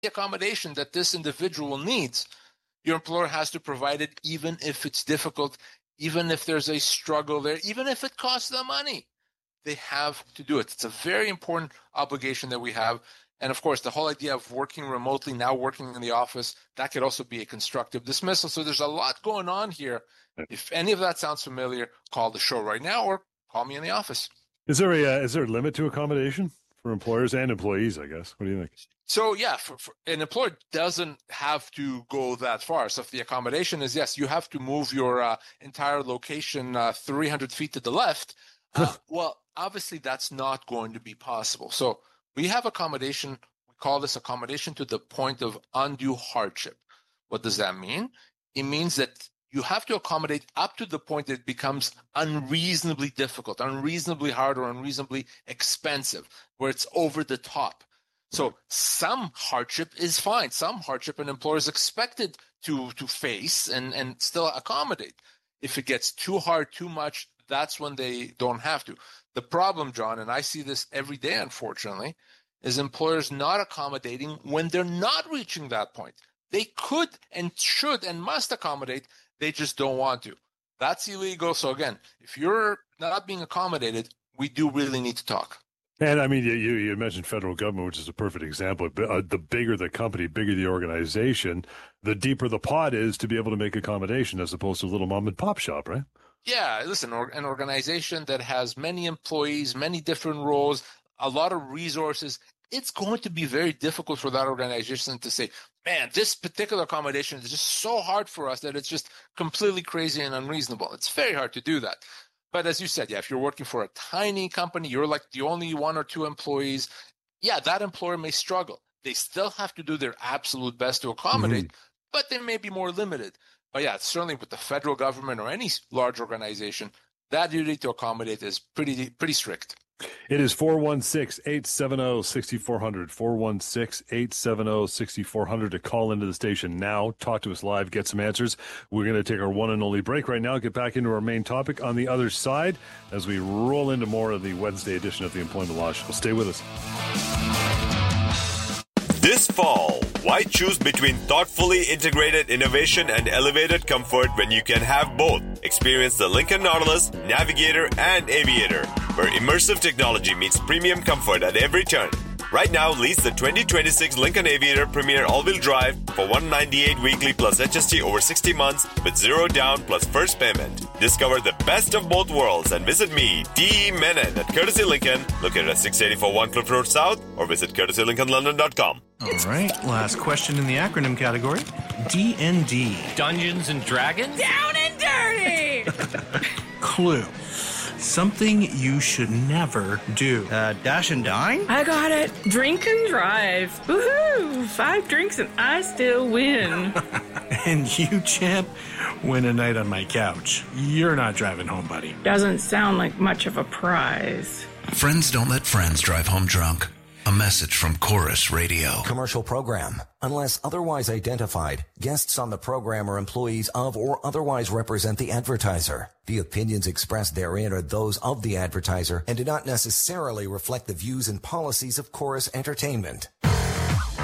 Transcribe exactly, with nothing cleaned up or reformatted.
accommodation that this individual needs, your employer has to provide it, even if it's difficult, even if there's a struggle there, even if it costs them money. They have to do it. It's a very important obligation that we have. And of course, the whole idea of working remotely, now working in the office, that could also be a constructive dismissal. So there's a lot going on here. If any of that sounds familiar, call the show right now or call me in the office. Is there a uh, is there a limit to accommodation for employers and employees, I guess? What do you think? So, yeah, for, for, an employer doesn't have to go that far. So if the accommodation is, yes, you have to move your uh, entire location uh, three hundred feet to the left, uh, well, obviously that's not going to be possible. So we have accommodation. We call this accommodation to the point of undue hardship. What does that mean? It means that you have to accommodate up to the point that it becomes unreasonably difficult, unreasonably hard, or unreasonably expensive, where it's over the top. So some hardship is fine. Some hardship an employer is expected to, to face and, and still accommodate. If it gets too hard, too much, that's when they don't have to. The problem, John, and I see this every day, unfortunately, is employers not accommodating when they're not reaching that point. They could and should and must accommodate. They just don't want to. That's illegal. So again, if you're not being accommodated, we do really need to talk. And I mean, you, you mentioned federal government, which is a perfect example. Uh, the bigger the company, bigger the organization, the deeper the pot is to be able to make accommodation as opposed to a little mom and pop shop, right? Yeah, listen, or, an organization that has many employees, many different roles, a lot of resources, it's going to be very difficult for that organization to say, man, this particular accommodation is just so hard for us that it's just completely crazy and unreasonable. It's very hard to do that. But as you said, yeah, if you're working for a tiny company, you're like the only one or two employees, yeah, that employer may struggle. They still have to do their absolute best to accommodate, mm-hmm. but they may be more limited. But yeah, certainly with the federal government or any large organization, that duty to accommodate is pretty pretty strict. It is four one six, eight seven zero, six four zero zero, four one six, eight seven zero, six four zero zero to call into the station now. Talk to us live, get some answers. We're going to take our one and only break right now, get back into our main topic on the other side as we roll into more of the Wednesday edition of the Employment Law Show. Stay with us. This fall, why choose between thoughtfully integrated innovation and elevated comfort when you can have both? Experience the Lincoln Nautilus, Navigator, and Aviator, where immersive technology meets premium comfort at every turn. Right now, lease the twenty twenty-six Lincoln Aviator Premier all-wheel drive for one hundred ninety-eight dollars weekly plus H S T over sixty months with zero down plus first payment. Discover the best of both worlds and visit me, D E. Menon, at Courtesy Lincoln, located at six eighty-four One Cliff Road South, or visit courtesy lincoln london dot com. All right, last question in the acronym category. D and D. Dungeons and Dragons? Down and dirty! Clue. Something you should never do. Uh, dash and dine? I got it. Drink and drive. Woohoo! Five drinks and I still win. And you, champ, win a night on my couch. You're not driving home, buddy. Doesn't sound like much of a prize. Friends don't let friends drive home drunk. A message from Chorus Radio. Commercial program. Unless otherwise identified, guests on the program are employees of or otherwise represent the advertiser. The opinions expressed therein are those of the advertiser and do not necessarily reflect the views and policies of Chorus Entertainment.